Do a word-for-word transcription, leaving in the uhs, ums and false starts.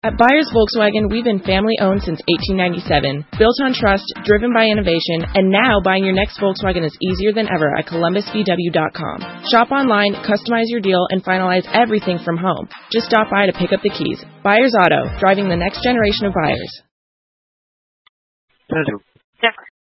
At Byers Volkswagen, we've been family-owned since eighteen ninety-seven, built on trust, driven by innovation, and now buying your next Volkswagen is easier than ever at Columbus V W dot com. Shop online, customize your deal, and finalize everything from home. Just stop by to pick up the keys. Byers Auto, driving the next generation of buyers.